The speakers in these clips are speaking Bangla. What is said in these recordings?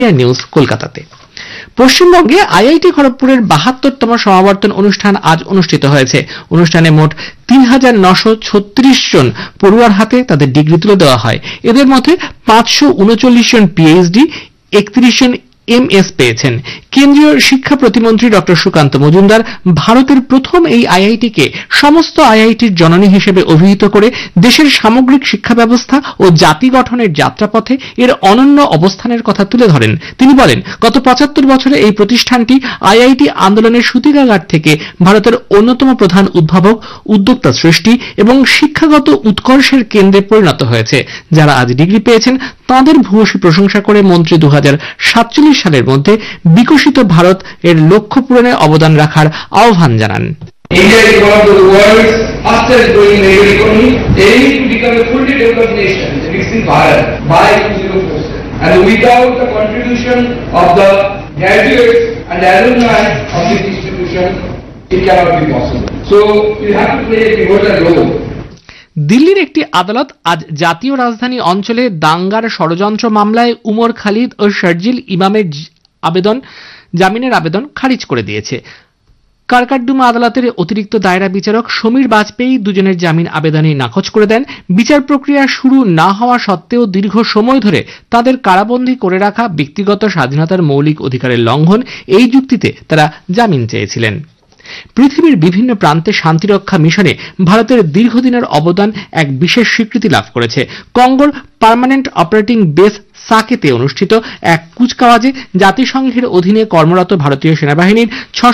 নিউজ কলকাতাতে। পশ্চিমবঙ্গে আইআইটি খড়গপুরের ৭২তম সমাবর্তন অনুষ্ঠান আজ অনুষ্ঠিত হয়েছে। অনুষ্ঠানে মোট ৩,৯৩৬ জন পড়ুয়ার হাতে তাদের ডিগ্রি তুলে দেওয়া হয়। এদের মধ্যে ৫৩৯ জন পিএইচডি, ৩১ জন এমএস পেয়েছেন। কেন্দ্রীয় শিক্ষা প্রতিমন্ত্রী ডক্টর সুকান্ত মজুমদার ভারতের প্রথম এই আইআইটিকে সমস্ত আইআইটির জননী হিসেবে অভিহিত করে দেশের সামগ্রিক শিক্ষা ব্যবস্থা ও জাতি গঠনের যাত্রাপথে এর অনন্য অবস্থানের কথা তুলে ধরেন। তিনি বলেন, গত ৭৫ বছরে এই প্রতিষ্ঠানটি আইআইটি আন্দোলনের সূতিকাগার থেকে ভারতের অন্যতম প্রধান উদ্ভাবক, উদ্যোক্তা সৃষ্টি এবং শিক্ষাগত উৎকর্ষের কেন্দ্রে পরিণত হয়েছে। যারা আজ ডিগ্রি পেয়েছেন তাঁদের ভূয়সী প্রশংসা করে মন্ত্রী ২০৪৭ সালের মধ্যে বিকশিত ভারত এর লক্ষ্য পূরণে অবদান রাখার আহ্বান জানান। India is one of the world's fastest growing major economy, aiming to become a fully developed nation, the Viksit Bharat, by 2047. And without the contribution of the graduates and alumni of this institution, it cannot be possible. So you have to play a pivotal role. দিল্লির একটি আদালত আজ জাতীয় রাজধানী অঞ্চলে দাঙ্গার ষড়যন্ত্র মামলায় উমর খালিদ ও শারজিল ইমামের জামিনের আবেদন খারিজ করে দিয়েছে। কারকারডুমা আদালতের অতিরিক্ত দায়রা বিচারক সমীর বাজপেয়ী দুজনের জামিন আবেদনে নাকচ করে দেন। বিচার প্রক্রিয়া শুরু না হওয়া সত্ত্বেও দীর্ঘ সময় ধরে তাদের কারাবন্দী করে রাখা ব্যক্তিগত স্বাধীনতার মৌলিক অধিকারের লঙ্ঘন, এই যুক্তিতে তারা জামিন চেয়েছিলেন। পৃথিবীর বিভিন্ন প্রান্তে শান্তিরক্ষা মিশনে ভারতের দীর্ঘদিনের অবদান এক বিশেষ স্বীকৃতি লাভ করেছে। কঙ্গোর পার্মানেন্ট অপারেটিং বেস সাকেতে অনুষ্ঠিত এক কুচকাওয়াজে জাতিসংঘের অধীনে কর্মরত ভারতীয় সেনাবাহিনীর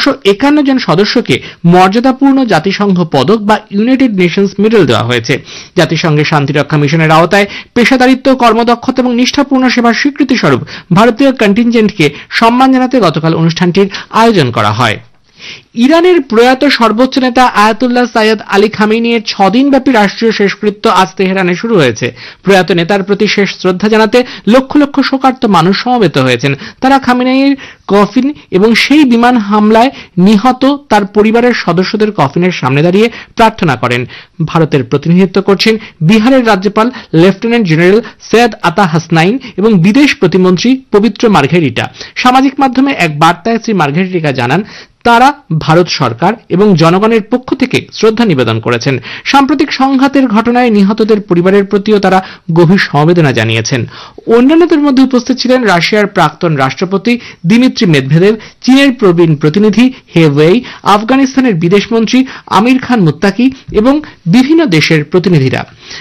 ৬৫১ জন সদস্যকে মর্যাদাপূর্ণ জাতিসংঘ পদক বা ইউনাইটেড নেশনস মেডেল দেওয়া হয়েছে। জাতিসংঘের শান্তিরক্ষা মিশনের আওতায় পেশাদারিত্ব, কর্মদক্ষতা এবং নিষ্ঠাপূর্ণ সেবার স্বীকৃতি স্বরূপ ভারতীয় কন্টিনজেন্টকে সম্মান জানাতে গতকাল অনুষ্ঠানটির আয়োজন করা হয়। ইরানের প্রয়াত সর্বোচ্চ নেতা আয়াতুল্লাহ সাইয়্যিদ আলী খামেনির ৬ দিনব্যাপী রাষ্ট্রীয় শেষকৃত্য আজ তেহরানে শুরু হয়েছে। প্রয়াত নেতার প্রতি শেষ শ্রদ্ধা জানাতে লক্ষ লক্ষ শোকার্ত মানুষ সমবেত হয়েছেন। তারা খামেনির কফিন এবং সেই বিমান হামলায় নিহত তার পরিবারের সদস্যদের কফিনের সামনে দাঁড়িয়ে প্রার্থনা করেন। ভারতের প্রতিনিধিত্ব করছেন বিহারের রাজ্যপাল লেফটেন্যান্ট জেনারেল সৈয়দ আতা হাসনাইন এবং বিদেশ প্রতিমন্ত্রী পবিত্র মার্ঘেরিটা। সামাজিক মাধ্যমে এক বার্তায় শ্রী মার্ঘেরিটা জানান, তারা ভারত সরকার এবং জনগণের পক্ষ থেকে শ্রদ্ধা নিবেদন করেছেন। সাম্প্রতিক সংঘাতের ঘটনায় নিহতদের পরিবারের প্রতিও তারা গভীর সমবেদনা জানিয়েছেন। অন্যান্যদের মধ্যে উপস্থিত ছিলেন রাশিয়ার প্রাক্তন রাষ্ট্রপতি দিমিত্রি মেদভেদেভ, চীনের প্রবীণ প্রতিনিধি হে ওয়েই, আফগানিস্তানের বিদেশমন্ত্রী আমির খান মুত্তাকি এবং বিভিন্ন দেশের প্রতিনিধিরা।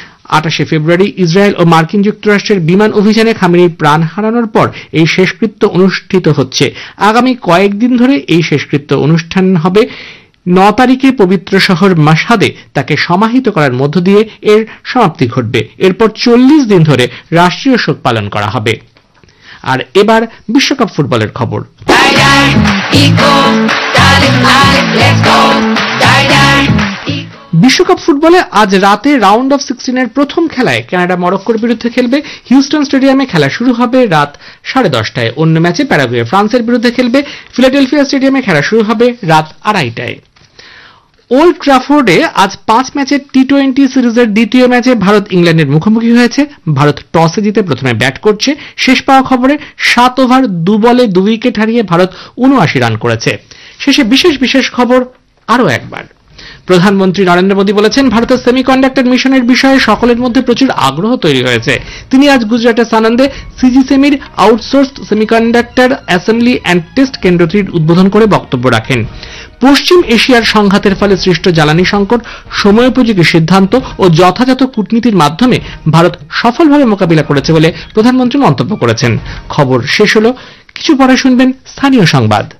২৮ ফেব্রুয়ারি ইসরায়েল ও মার্কিন যুক্তরাষ্ট্রের বিমান অভিযানে খামেনি প্রাণ হারানোর পর এই শেষকৃত্য অনুষ্ঠিত হচ্ছে। আগামী কয়েকদিন ধরে এই শেষকৃত্য অনুষ্ঠান হবে। ৯ তারিখে পবিত্র শহর মাশহাদে তাকে সমাহিত করার মধ্য দিয়ে এর সমাপ্তি ঘটবে। এরপর ৪০ দিন ধরে রাষ্ট্রীয় শোক পালন করা হবে। আর এবার বিশ্বকাপ ফুটবলের খবর। বিশ্বকাপ ফুটবলে আজ রাতে রাউন্ড অফ 16-এর প্রথম খেলায় কানাডা মরক্কোর বিরুদ্ধে খেলবে। হিউস্টন স্টেডিয়ামে খেলা শুরু হবে রাত 10:30টায়। অন্য ম্যাচে প্যারাগুয়ে ফ্রান্সের বিরুদ্ধে খেলবে। ফিলাডেলফিয়া স্টেডিয়ামে খেলা শুরু হবে রাত 2:30টায়। ওল্ড ট্রাফোর্ডে আজ 5 ম্যাচের টি-20 সিরিজের দ্বিতীয় ম্যাচে ভারত ইংল্যান্ডের মুখোমুখি হয়েছে। ভারত টসে জিতে প্রথমে ব্যাট করছে। শেষ পাওয়া খবরে 7 ওভার 2 বলে 2 উইকেট হারিয়ে ভারত ৭৯ রান করেছে। শেষে বিশেষ খবর আরও একবার। প্রধানমন্ত্রী নরেন্দ্র মোদী বলেছেন, ভারতের সেমিকন্ডাক্টর মিশনের বিষয়ে সকলের মধ্যে প্রচুর আগ্রহ তৈরি হয়েছে। তিনি আজ গুজরাটের সানন্দে CG সেমির outsourced semiconductor assembly and test কেন্দ্রটির উদ্বোধন করে বক্তব্য রাখেন। পশ্চিম এশিয়ার সংঘাতের ফলে সৃষ্ট জ্বালানি সংকট সময়োপযোগী সিদ্ধান্ত ও যথাযথ কূটনীতির মাধ্যমে ভারত সফলভাবে মোকাবিলা করেছে বলে প্রধানমন্ত্রী মন্তব্য করেছেন। খবর শেষ হলো, কিছু পরে শুনবেন স্থানীয় সংবাদ।